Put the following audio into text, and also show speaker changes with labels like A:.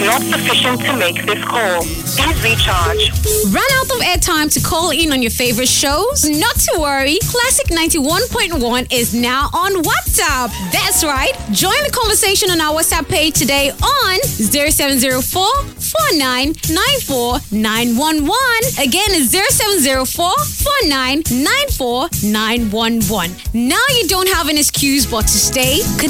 A: not sufficient to make this call. Please recharge.
B: Run out of airtime to call in on your favorite shows? Not to worry, Classic 91.1 is now on WhatsApp. That's right. Join the conversation on our WhatsApp page today on 0704 4994 911. Again, it's 0704 4994 911. Now you don't have an excuse but to stay connected.